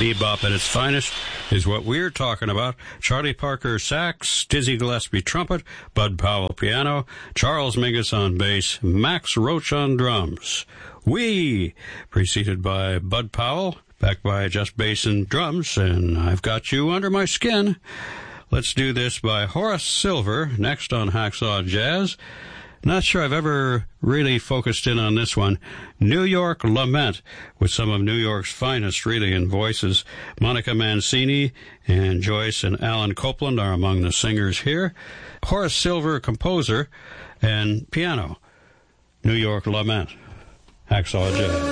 Bebop at its finest is what we're talking about. Charlie Parker sax, Dizzy Gillespie trumpet, Bud Powell piano, Charles Mingus on bass, Max Roach on drums. We, preceded by Bud Powell, backed by just bass and drums, and I've Got You Under My Skin. Let's Do This by Horace Silver, next on Hacksaw Jazz. Not sure I've ever really focused in on this one. New York Lament, with some of New York's finest, really, in voices. Monica Mancini and Joyce and Alan Copeland are among the singers here. Horace Silver, composer, and piano. New York Lament. Hacksaw Jazz.